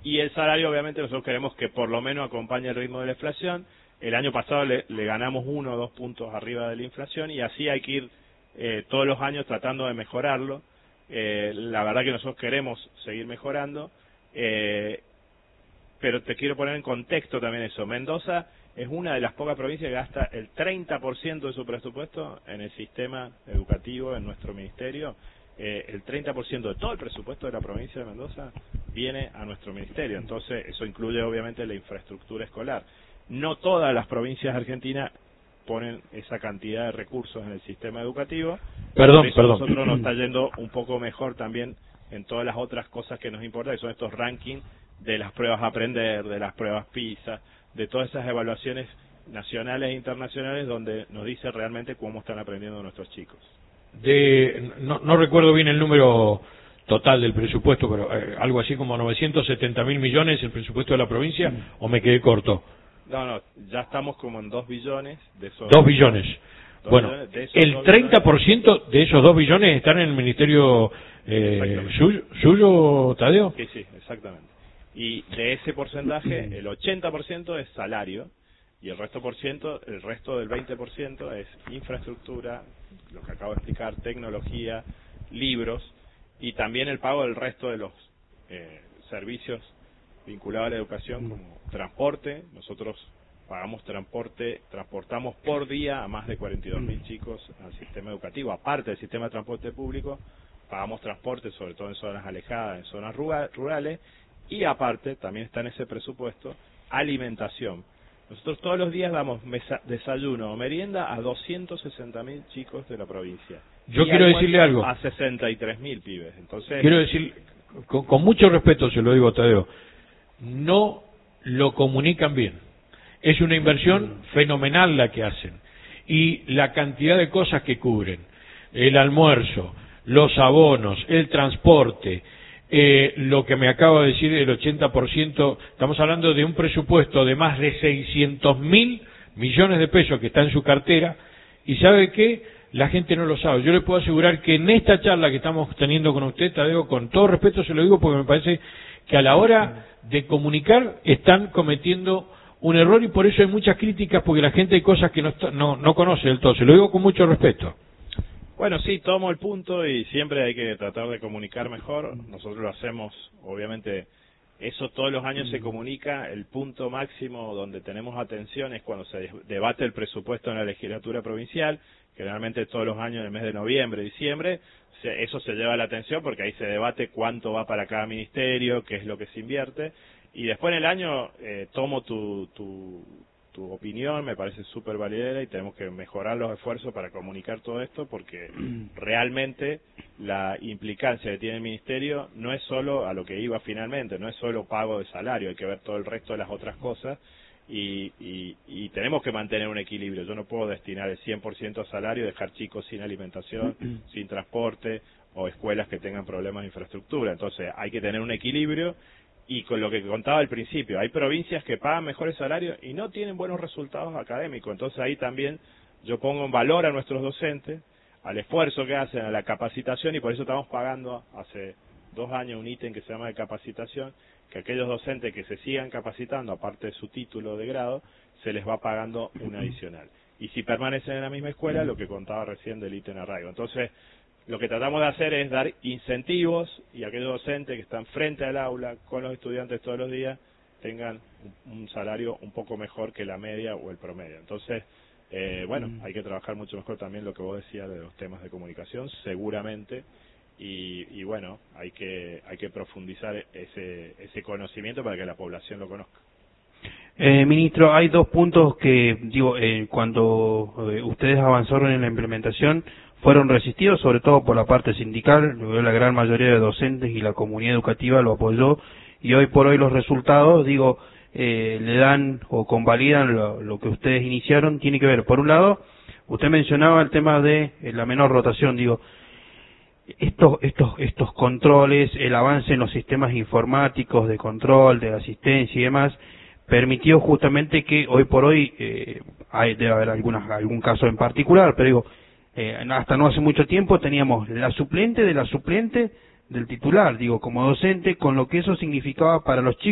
Y el salario, obviamente, nosotros queremos que por lo menos acompañe el ritmo de la inflación. El año pasado le ganamos 1 o 2 puntos arriba de la inflación y así hay que ir todos los años tratando de mejorarlo. La verdad que nosotros queremos seguir mejorando, pero te quiero poner en contexto también eso. Mendoza es una de las pocas provincias que gasta el 30% de su presupuesto en el sistema educativo, en nuestro ministerio. El 30% de todo el presupuesto de la provincia de Mendoza viene a nuestro ministerio, entonces eso incluye obviamente la infraestructura escolar. No todas las provincias argentinas ponen esa cantidad de recursos en el sistema educativo. Perdón. Nosotros nos está yendo un poco mejor también en todas las otras cosas que nos importan, que son estos rankings de las pruebas Aprender, de las pruebas PISA, de todas esas evaluaciones nacionales e internacionales donde nos dice realmente cómo están aprendiendo nuestros chicos. No recuerdo bien el número total del presupuesto, pero algo así como 970.000 millones el presupuesto de la provincia, ¿o me quedé corto? No, ya estamos como en 2 billones de esos. 2 billones. Bueno, el 30% de esos 2 billones están en el ministerio suyo, Tadeo. Sí, exactamente. Y de ese porcentaje, el 80% es salario, y el resto del 20% es infraestructura, lo que acabo de explicar, tecnología, libros, y también el pago del resto de los servicios vinculados a la educación, como transporte. Nosotros pagamos transporte, transportamos por día a más de 42.000 chicos al sistema educativo. Aparte del sistema de transporte público, pagamos transporte, sobre todo en zonas alejadas, en zonas rurales, y aparte, también está en ese presupuesto, alimentación. Nosotros todos los días damos desayuno o merienda a 260.000 chicos de la provincia. Yo quiero decirle algo. A 63.000 pibes. Entonces, quiero decir, con mucho respeto se lo digo a Tadeo, no lo comunican bien. Es una inversión fenomenal la que hacen. Y la cantidad de cosas que cubren, el almuerzo, los abonos, el transporte, lo que me acaba de decir, el 80%, estamos hablando de un presupuesto de más de 600.000 millones de pesos que está en su cartera, y ¿sabe qué? La gente no lo sabe. Yo le puedo asegurar que en esta charla que estamos teniendo con usted, Tadeo, con todo respeto se lo digo porque me parece que a la hora de comunicar están cometiendo un error, y por eso hay muchas críticas, porque la gente hay cosas que no conoce del todo. Se lo digo con mucho respeto. Bueno, sí, tomo el punto y siempre hay que tratar de comunicar mejor. Nosotros lo hacemos, obviamente, eso todos los años se comunica. El punto máximo donde tenemos atención es cuando se debate el presupuesto en la legislatura provincial, generalmente todos los años en el mes de noviembre, diciembre. Eso se lleva a la atención porque ahí se debate cuánto va para cada ministerio, qué es lo que se invierte. Y después en el año tomo tu opinión, me parece súper validera, y tenemos que mejorar los esfuerzos para comunicar todo esto, porque realmente la implicancia que tiene el ministerio no es solo a lo que iba finalmente, no es solo pago de salario, hay que ver todo el resto de las otras cosas, y tenemos que mantener un equilibrio. Yo no puedo destinar el 100% a salario y dejar chicos sin alimentación, sin transporte, o escuelas que tengan problemas de infraestructura. Entonces hay que tener un equilibrio. Y con lo que contaba al principio, hay provincias que pagan mejores salarios y no tienen buenos resultados académicos. Entonces ahí también yo pongo en valor a nuestros docentes, al esfuerzo que hacen, a la capacitación, y por eso estamos pagando hace 2 años un ítem que se llama de capacitación, que aquellos docentes que se sigan capacitando, aparte de su título de grado, se les va pagando un adicional. Y si permanecen en la misma escuela, lo que contaba recién del ítem arraigo. Entonces, lo que tratamos de hacer es dar incentivos, y aquellos docentes que están frente al aula con los estudiantes todos los días tengan un salario un poco mejor que la media o el promedio. Entonces, hay que trabajar mucho mejor también lo que vos decías de los temas de comunicación, seguramente, y bueno, hay que profundizar ese conocimiento para que la población lo conozca. Ministro, hay 2 puntos que, cuando ustedes avanzaron en la implementación, fueron resistidos, sobre todo por la parte sindical. La gran mayoría de docentes y la comunidad educativa lo apoyó, y hoy por hoy los resultados, le dan o convalidan lo que ustedes iniciaron. Tiene que ver, por un lado, usted mencionaba el tema de la menor rotación, estos controles, el avance en los sistemas informáticos de control, de asistencia y demás, permitió justamente que hoy por hoy, debe haber algún caso en particular, pero hasta no hace mucho tiempo teníamos la suplente de la suplente del titular, como docente, con lo que eso significaba para los chicos.